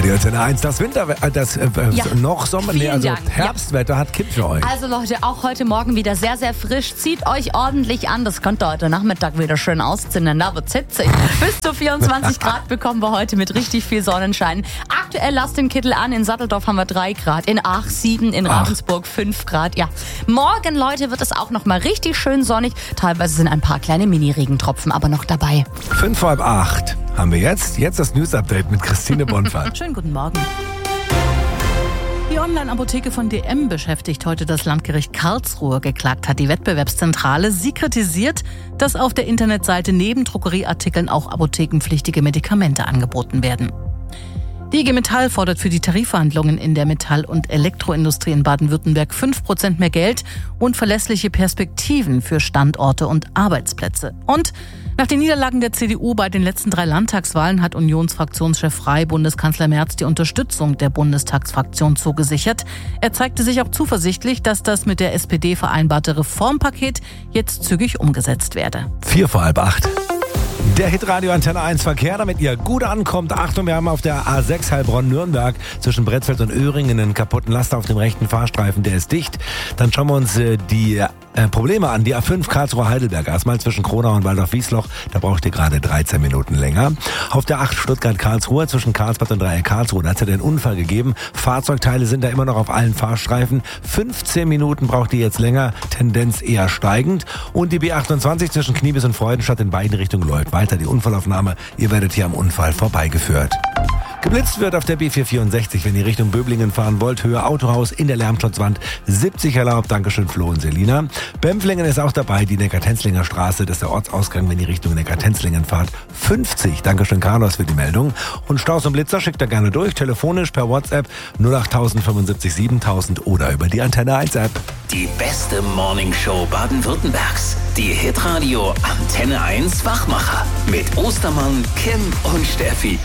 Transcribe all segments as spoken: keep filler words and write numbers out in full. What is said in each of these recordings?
Radio Antenne eins, das Winterwetter, das äh, Ja. noch Sommer, nee, Vielen also Dank. Herbstwetter hat Kim für euch. Also Leute, auch heute Morgen wieder sehr, sehr frisch. Zieht euch ordentlich an. Das könnt ihr heute Nachmittag wieder schön ausziehen. Da wird's hitzig. Bis zu vierundzwanzig Grad bekommen wir heute mit richtig viel Sonnenschein. Aktuell lasst den Kittel an. In Satteldorf haben wir drei Grad. In Aach sieben. In Ravensburg fünf Grad. Ja. Morgen, Leute, wird es auch noch mal richtig schön sonnig. Teilweise sind ein paar kleine Mini-Regentropfen aber noch dabei. Fünf vor halb acht haben wir jetzt. Jetzt das News-Update mit Christine Bonfahrt. Schönen guten Morgen. Die Online-Apotheke von D M beschäftigt heute das Landgericht Karlsruhe. Geklagt hat die Wettbewerbszentrale. Sie kritisiert, dass auf der Internetseite neben Drogerieartikeln auch apothekenpflichtige Medikamente angeboten werden. Die I G Metall fordert für die Tarifverhandlungen in der Metall- und Elektroindustrie in Baden-Württemberg fünf Prozent mehr Geld und verlässliche Perspektiven für Standorte und Arbeitsplätze. Und nach den Niederlagen der C D U bei den letzten drei Landtagswahlen hat Unionsfraktionschef Frey Bundeskanzler Merz die Unterstützung der Bundestagsfraktion zugesichert. Er zeigte sich auch zuversichtlich, dass das mit der S P D vereinbarte Reformpaket jetzt zügig umgesetzt werde. Vier vor halb acht. Der Hitradio Antenne eins Verkehr, damit ihr gut ankommt. Achtung, wir haben auf der A sechs Heilbronn-Nürnberg zwischen Brettfeld und Öhringen einen kaputten Laster auf dem rechten Fahrstreifen. Der ist dicht. Dann schauen wir uns äh, die äh, Probleme an. Die A fünf Karlsruhe-Heidelberg. Erstmal zwischen Kronau und Waldorf-Wiesloch. Da braucht ihr gerade dreizehn Minuten länger. Auf der acht Stuttgart-Karlsruhe zwischen Karlsbad und Dreieck Karlsruhe. Da hat es ja den Unfall gegeben. Fahrzeugteile sind da immer noch auf allen Fahrstreifen. fünfzehn Minuten braucht ihr jetzt länger. Tendenz eher steigend. Und die B achtundzwanzig zwischen Kniebis und Freudenstadt in beiden Richtungen läuft weiter die Unfallaufnahme. Ihr werdet hier am Unfall vorbeigeführt. Geblitzt wird auf der B vierhundertvierundsechzig, wenn ihr Richtung Böblingen fahren wollt. Höhe Autohaus in der Lärmschutzwand. siebzig erlaubt. Dankeschön, Flo und Selina. Bempflingen ist auch dabei. Die Neckar-Tenzlinger Straße, das ist der Ortsausgang, wenn ihr Richtung Neckar-Tenzlingen fahrt. fünfzig. Dankeschön, Carlos, für die Meldung. Und Staus und Blitzer schickt er gerne durch. Telefonisch per WhatsApp null acht null null fünfundsiebzig siebentausend oder über die Antenne eins App. Die beste Morningshow Baden-Württembergs. Die Hitradio Antenne eins Wachmacher. Mit Ostermann, Kim und Steffi.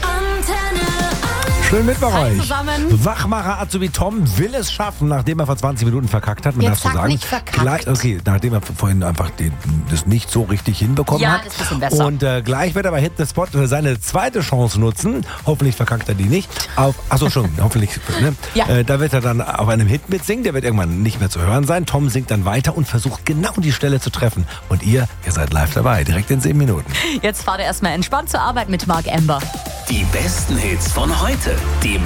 Schön mit bei Hi euch. zusammen. Wachmacher Azubi Tom will es schaffen, nachdem er vor zwanzig Minuten verkackt hat. Man Jetzt darf so sag sagen. nicht verkackt. Gleich, okay, nachdem er vorhin einfach den, das nicht so richtig hinbekommen Ja, hat. das ist ein bisschen besser. Und äh, gleich wird er bei Hit the Spot seine zweite Chance nutzen. Hoffentlich verkackt er die nicht. Auf, achso, schon, hoffentlich. Ne? Ja. Äh, da wird er dann auf einem Hit mitsingen. Der wird irgendwann nicht mehr zu hören sein. Tom singt dann weiter und versucht genau die Stelle zu treffen. Und ihr, ihr seid live dabei, direkt in sieben Minuten. Jetzt fahrt ihr erstmal entspannt zur Arbeit mit Mark Amber. Die besten Hits von heute. Die